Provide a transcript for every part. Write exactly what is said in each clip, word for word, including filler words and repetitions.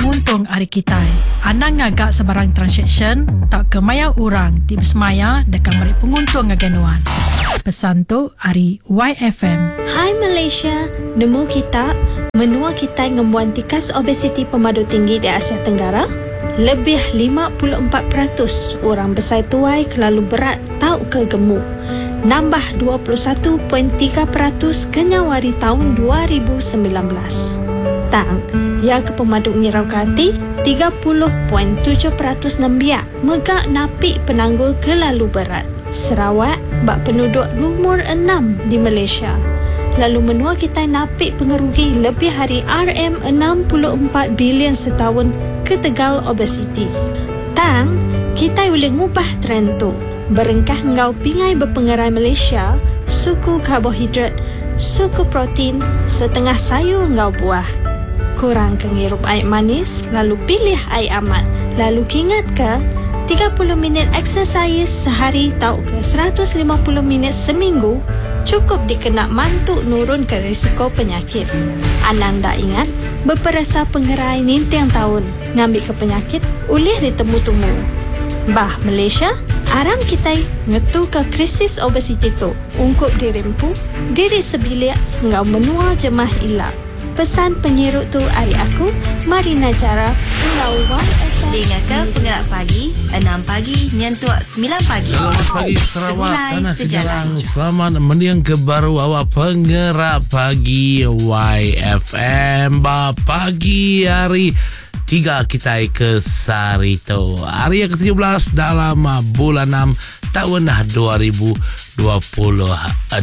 penguntung hari kita. Anang ngagak sebarang transaction tak kemaya orang ti bersemaya dekat mari penguntung ngaganuan. Pesan tu hari Y F M. Hai Malaysia, nemu kita menua kita ngembuan tikas obesiti pemadu tinggi di Asia Tenggara. Lebih lima puluh empat peratus orang besar tuai kelalu berat tau ke gemuk. Nambah dua puluh satu perpuluhan tiga peratus ke nyawari tahun dua ribu sembilan belas. Tang, yang ke pemaduk Nirau Kati, tiga puluh perpuluhan tujuh peratus nambia megak napi penanggul kelalu berat. Sarawak, bak penduduk umur enam di Malaysia. Lalu menua kita napi pengerugi lebih hari R M enam puluh empat bilion setahun ke tegal obesiti. Tang, kita boleh ngubah trend tu. Berengkah ngau pingai berpengerai Malaysia, suku karbohidrat, suku protein, setengah sayur ngau buah. Kurang kengirup air manis, lalu pilih air amat. Lalu ingat ke, tiga puluh minit exercise sehari tau ke seratus lima puluh minit seminggu cukup dikenak mantuk nurun ke risiko penyakit. Anang dah ingat, berperasa pengerai nintang tahun ngambil ke penyakit, ulih ditemu-temu. Bah Malaysia, aram kita ngetu ke krisis obesiti tu. Ungkup dirimpu, diri sebilik ngau menua jemah ilak. Pesan penyirut tu hari aku, Marina Jara, Pulau Y F M. Dengarkan Penggerak Pagi, enam pagi, nyentuh sembilan pagi. Selamat pagi Sarawak, Tanah Sejarang. Selamat mendiang ke baru awak Penggerak Pagi Y F M. Ba pagi hari tiga kita ke Sarito. Hari yang ke tujuh belas dalam bulan enam tahun dua ribu dua puluh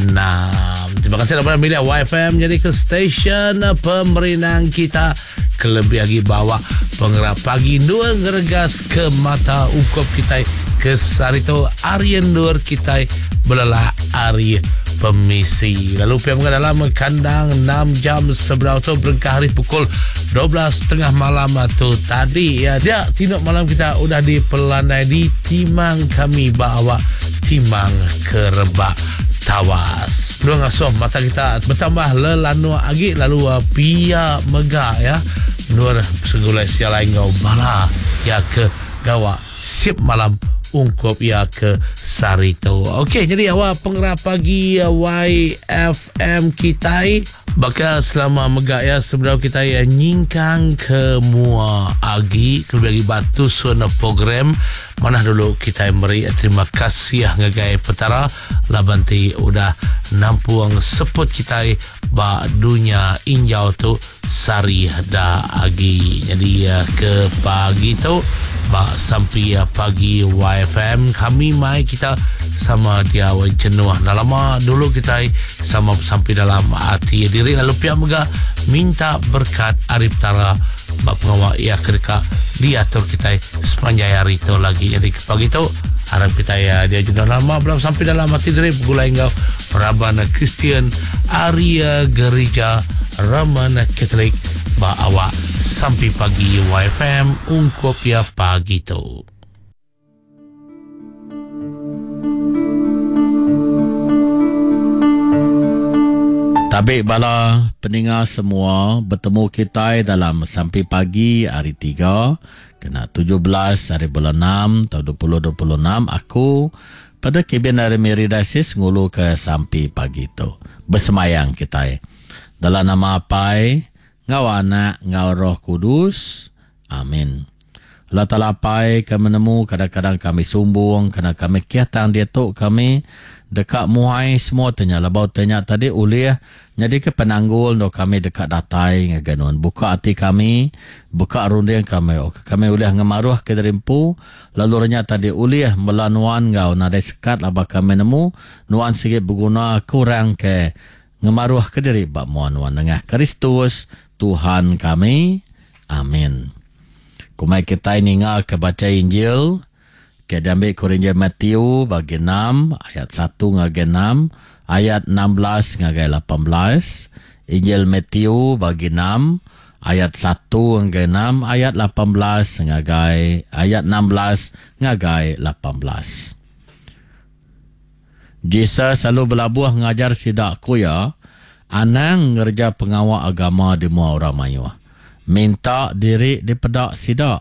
enam. Terima kasih kepada media Y F M jadi ke stesen pemerintahan kita kelebih lagi bawa Penggerak Pagi dua ngeregas ke mata ukop kita ke Sarito Aryan Nur kita belalah hari pemisi. Lalu pihak dalam kandang enam jam seberapa tu berengkah hari pukul dua belas tiga puluh malam tu tadi ya. Dia tindak malam kita udah dipelandai di timang kami bawa timang ke Rebak Tawas. Dua ngasuh mata kita bertambah lelanua agi lalu uh, pia megah ya. Nur segulai sialai ngau bala ya ke gawa sip malam ungkop ya ke Sarito. Okey, jadi awak Penggerak Pagi Y F M kita bakal selama megak ya sebenarnya kita ya nyingkang ke mua agi kelebih lagi batu suana program mana dulu kita beri terima kasih ngagai petara labanti udah nampuang seput kita ba dunia injau tu sari da agi. Jadi ya ke pagi tu ba sampai ya pagi Y F M kami mai kita sama dia jenuh dah lama dulu kita sama sampai dalam hati diri lalu pihak mega minta berkat Arif Tara bak pengawal ia kereka diatur kita sepanjang hari itu lagi. Jadi pagi itu harap kita ya dia jenuh lama belum sampai dalam hati diri gulai engkau Rabana Kristian Arya Gereja Ramana Katolik ba awak sampai pagi Y F M ungkop ya pagi tu. Tabik bala pendengar semua bertemu kita dalam sampai pagi hari tiga kena tujuh belas hari bulan enam tahun dua ribu dua puluh enam aku pada Kebin dari Meridasis ngulu ke sampai pagi tu bersemayang kita dalam nama Pai ngau anak ngau Roh Kudus amin. Allah Ta'ala Pai kami menemu kadang-kadang kami sumbung kerana kami kiatang dia tu kami dekat muai semua tanya labau tanya tadi uliah jadi ke penanggul do kami dekat datai ngaganuan buka hati kami buka rundian kami ok, kami uliah ngemaruh ke derimpu lalu renya tadi uliah melanuan ngau nadai sekat laba kami nemu nuan sikit berguna kurang ke ngemaruh ke diri bak muan-muan dengan Kristus Tuhan kami amin. Kumai kita ningal ke baca Injil ke diambil Korinja Matthew bagi enam ayat satu ngagai enam ayat enam belas ngagai lapan belas. Injil Matthew bagi enam ayat satu ngagai enam ayat lapan belas ngagai ayat enam belas ngagai lapan belas. Jesus selalu berlabuh ngajar sidak kuya anang ngerja pengawal agama di mua orang mayuah. minta diri dipedak sidak.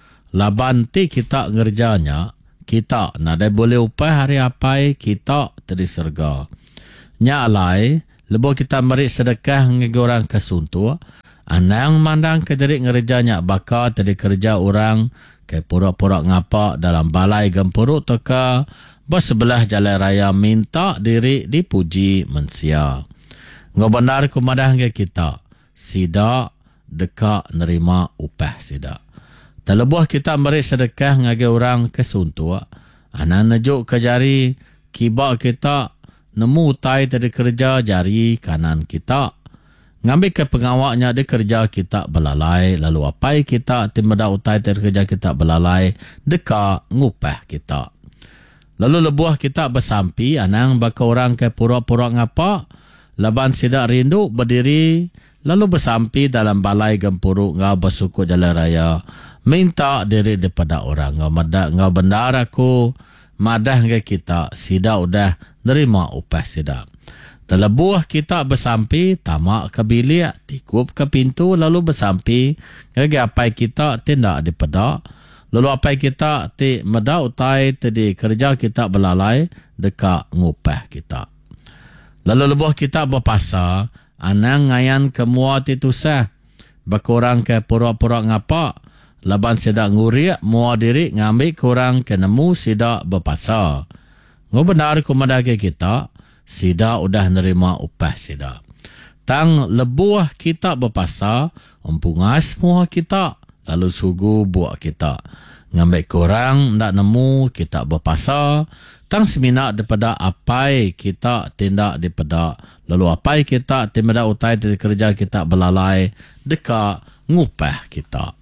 Laban ti kita ngerjanya, kita nadai boleh upah hari apai kita tadi serga. Nya alai, lebo kita merik sedekah ngegi orang kesuntu, anang mandang ke diri ngerjanya baka tadi kerja orang ke pura-pura ngapa dalam balai gempuruk teka bersebelah jalan raya minta diri dipuji mensia. Ngobenar kumadah ke kita, sidak deka nerima upah sidak. Terlebuh kita beri sedekah ngagi orang kesuntu, anak nejuk ke jari kibak kita nemu utai tadi kerja jari kanan kita. Ngambil ke pengawaknya di kerja kita belalai, lalu apai kita timeda utai tadi kerja kita belalai deka ngupah kita. Lalu lebuh kita bersampi anang baka orang ke pura-pura ngapa, laban sidak rindu berdiri lalu bersampi dalam balai gempuruk ngau bersuku jalan raya. Minta diri daripada orang. Ngau madah, ngau benar aku madah ke kita. Sidak udah nerima upah sidak. Terlebuh kita bersampi, tamak ke bilik, tikup ke pintu, lalu bersampi. Ngagi apa kita tindak daripada. Lalu apa kita ti meda utai tadi kerja kita belalai dekat ngupah kita. Lalu lebuh kita berpasar, anang ngayan kemua ti tusah. Berkurang ke pura-pura ngapa. Laban sidak nguriak mua diri ngambil kurang ke nemu sidak berpasar. Ngau benar kumadah ke kita, sidak udah nerima upah sidak. Tang lebuah kita berpasar, empungas mua kita, lalu sugu buat kita. Ngambil kurang ndak nemu kita berpasar, tang seminak daripada apai kita tindak daripada, lalu apai kita timeda utai dari kerja kita belalai dekat ngupah kita.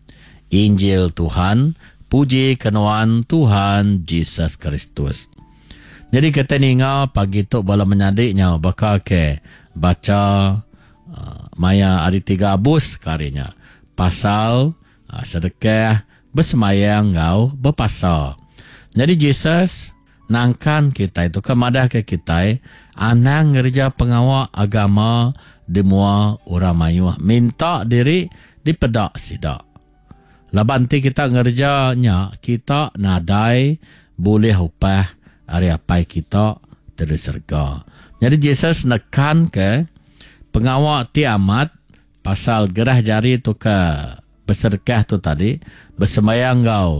Injil Tuhan, puji kenuan Tuhan Yesus Kristus. Jadi kita ninga pagi tu bala menyadiknya bakal ke baca uh, maya hari tiga Agustus karinya. Pasal uh, sedekah bersemayang ngau berpasal. Jadi Yesus nangkan kita itu kemadah ke kita anang ngerja pengawal agama di mua orang mayuh minta diri dipedak sidak. Laban ti kita ngerjanya kita nadai boleh upah hari apa kita terserga. Jadi Yesus nekan ke pengawal ti amat pasal gerah jari tu ke bersedekah tu tadi bersemayang kau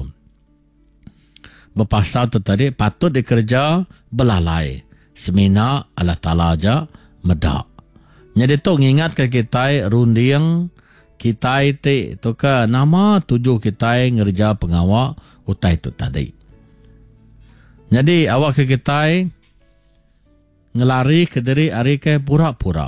berpasal tu tadi patut dikerja belalai semina Allah Ta'ala aja medak. Jadi tu ngingat ke kita runding kita itu tu ke nama tujuh kita ngerja pengawal utai tu tadi. Jadi awak ke kita ngelari ke diri hari ke pura-pura.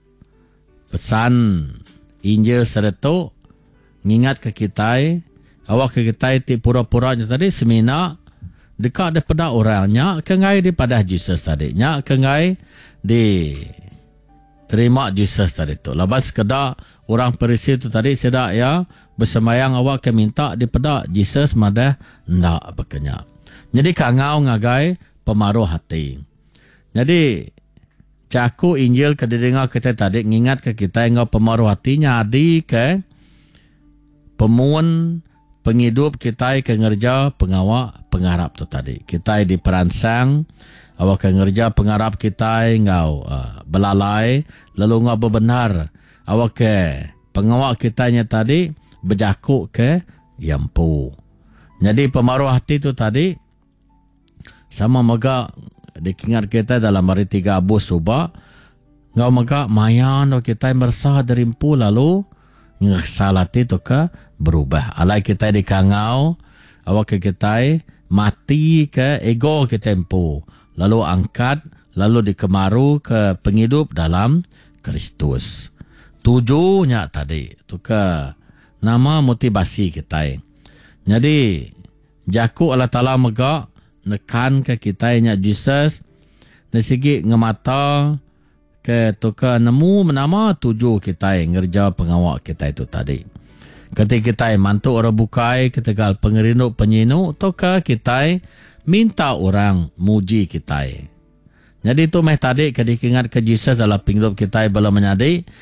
Pesan Injil seretu ngingat ke kita awak ke kita itu pura-pura tadi semina dekat daripada orangnya kengai daripada Jesus tadi. Nya kengai di terima Jesus tadi tu. Lepas sekedar orang Perisi tu tadi sedak ya bersemayang awak ke minta dipedak Jesus madah ndak berkenyak. Jadi kangau ngagai pemaruh hati. Jadi caku Injil ke didengar kita tadi ngingat ke kita ngau pemaruh hatinya adi ke pemun penghidup kita ke ngerja pengawak pengharap tu tadi. Kita diperansang awak ke ngerja pengharap kita ngau uh, belalai lalu ngau bebenar. Awak ke pengawak kitanya tadi berjakuk ke yampu. Jadi pemaruh hati tu tadi sama mega dikingat kita dalam hari tiga Agustus subah ngau mega mayan kita bersah dari empu lalu ngesalati tu ke berubah. Alai kita dikangau awak ke kita mati ke ego kita empu lalu angkat lalu dikemaru ke penghidup dalam Kristus. Tujuhnya tadi tu ke nama motivasi kita. Jadi jaku Allah Ta'ala mega nekan ke kita nya Jesus nesigi ngemata ke tu ke nemu nama tujuh kita ngerja pengawak kita itu tadi. Ketika kita mantu orang bukai ketegal pengerinuk penyinuk tu ke kita minta orang muji kita. Jadi tu meh tadi ketika ingat ke Jesus dalam penghidup kita belum menyadi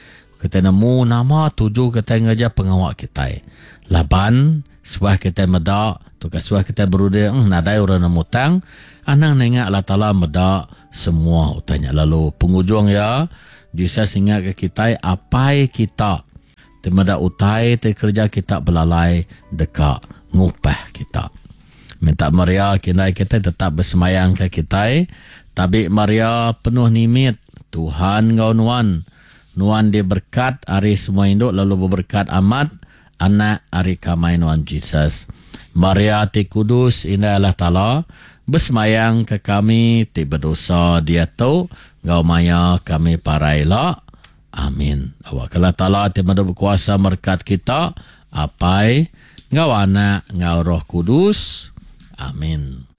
kita nemu nama tujuh kita ngajar pengawak kita. Laban suah kita medak tu ka suah kita berudia hmm, nadai orang namutang anang nengak Allah Taala medak semua utanya. Lalu penghujung ya Jesus ingat ke kita apa kita temada utai te kerja kita belalai dekat ngupah kita. Minta Maria kinai kita tetap bersemayang ke kita. Tapi Maria penuh nimit Tuhan ngau nuan. Nuan dia berkat hari semua induk lalu berberkat amat anak hari kamai nuan Jesus. Maria ti kudus indah Allah Ta'ala bersemayang ke kami ti berdosa dia tu ngau maya kami parailah. Amin. Awak Allah Ta'ala ti madu berkuasa merkat kita apai ngau anak ngau roh kudus. Amin.